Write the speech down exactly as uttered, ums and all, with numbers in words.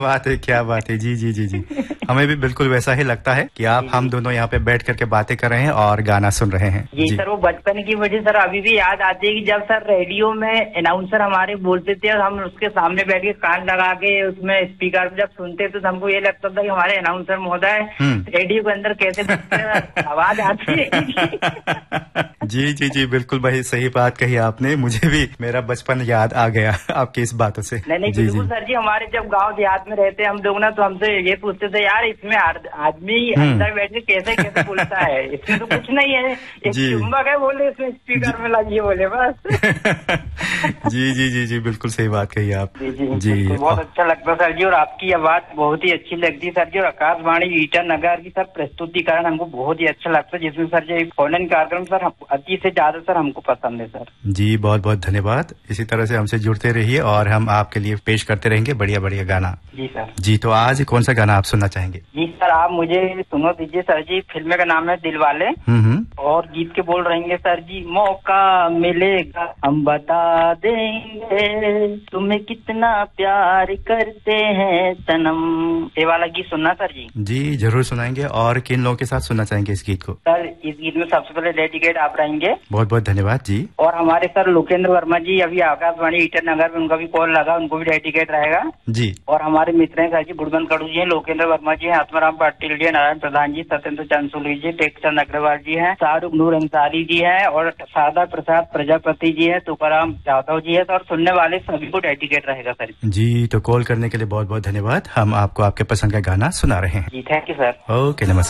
बात है, क्या बात है। जी जी जी जी हमें भी बिल्कुल वैसा ही लगता है कि आप हम दोनों यहाँ पे बैठ करके बातें कर रहे हैं और गाना सुन रहे हैं। जी, जी सर, वो बचपन की मुझे सर अभी भी याद आती है कि जब सर रेडियो में अनाउंसर हमारे बोलते थे और हम उसके सामने बैठ के कान लगा के उसमें स्पीकर जब सुनते थे तो हमको ये लगता था कि हमारे अनाउंसर महोदय रेडियो के अंदर कैसे आवाज आती है। जी जी जी बिल्कुल भाई, सही बात कही आपने। मुझे भी मेरा बचपन याद आ गया आपकी इस बातों से। नहीं नहीं बिल्कुल सर जी, हमारे जब गांव देहात में रहते हम लोग ना तो हमसे ये पूछते थे, यार इसमें आदमी अंदर बैठ के कैसे कैसे बोलता है, इसमें तो कुछ नहीं है, एक चुम्बक है बोले इसमें स्पीकर में लगिए बोले बस। जी जी जी जी बिल्कुल सही बात कही आप। जी जी, जी बहुत अच्छा लगता सर जी, और आपकी आवाज बहुत ही अच्छी लगती है सर जी, और आकाशवाणी ईटानगर की सर प्रस्तुतिकरण हमको बहुत ही अच्छा लगता है, जिसमें सर जी फोन कार्यक्रम सर अति से ज्यादा सर हमको पसंद है सर। जी बहुत बहुत धन्यवाद। इसी तरह से हमसे जुड़ते रहिए और हम आपके लिए पेश करते रहेंगे बढ़िया बढ़िया गाना। जी सर। जी तो आज कौन सा गाना आप सुनना चाहेंगे? जी सर, आप मुझे सुनो दीजिए सर जी। फिल्म का नाम है दिलवाले और गीत के बोल रहेंगे सर जी, मौका मिलेगा हम बता देंगे तुम्हें कितना प्यार करते हैं सनम। ये वाला गीत सुनना सर जी। जी जरूर सुनाएंगे। और किन लोगों के साथ सुनना चाहेंगे इस गीत को? सर इस गीत में सबसे पहले डेडिकेट आप रहेंगे। बहुत बहुत धन्यवाद जी। और हमारे सर लोकेंद्र वर्मा जी अभी आकाशवाणी ईटानगर में उनका भी कॉल लगा, उनको भी डेडिकेट रहेगा जी। और हमारे मित्र हैं सर जी बुढ़बन कड़ू जी हैं, लोकेंद्र वर्मा जी हैं, आत्माराम पाटिल जी, नारायण प्रधान जी, सत्येंद्र चंसोली जी, टेकचंद अग्रवाल जी हैं, शाहरुख नूर अंसारी जी हैं और शारदा प्रसाद प्रजापति जी है, तुकाराम यादव जी है, और सुनने वाले सभी को डेडिकेट रहेगा सर जी। तो कॉल करने के लिए बहुत बहुत धन्यवाद। हम आपको आपके पसंद का गाना सुना रहे हैं। जी थैंक यू सर। ओके नमस्कार।